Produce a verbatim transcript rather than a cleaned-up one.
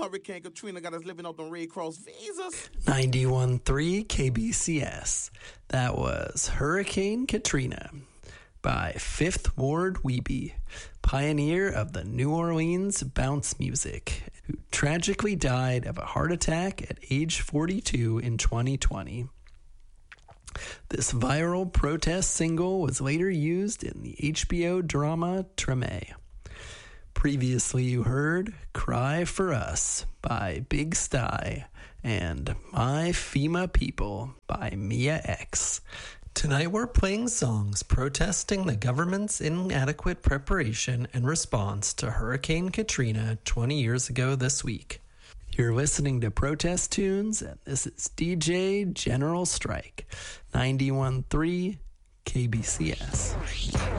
Hurricane Katrina got us living off the Red Cross visas. ninety-one point three K B C S. That was Hurricane Katrina by Fifth Ward Weeby, pioneer of the New Orleans bounce music, who tragically died of a heart attack at age forty-two in twenty twenty. This viral protest single was later used in the H B O drama Treme. Previously you heard Cry for Us by Big Sty and My FEMA People by Mia X. Tonight we're playing songs protesting the government's inadequate preparation and response to Hurricane Katrina twenty years ago this week. You're listening to Protest Tunes, and this is D J General Strike, ninety-one point three K B C S.